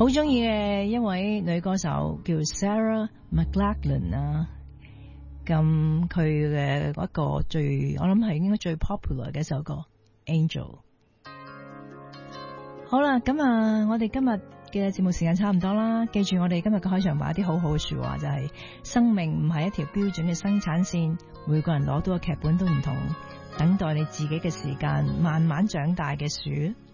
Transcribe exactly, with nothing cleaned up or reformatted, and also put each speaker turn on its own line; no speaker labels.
好中意嘅一位女歌手叫 Sarah McLachlan 啊，咁佢嘅一個最我諗係應該最 popular 嘅一首歌 Angel。 好啦，咁啊我哋今日嘅節目時間差唔多啦，記住我哋今日嘅開場白一啲好好嘅說話，就係、是、生命唔係一條標準嘅生產線，每個人攞到嘅劇本都唔同，等待你自己嘅時間慢慢長大嘅樹。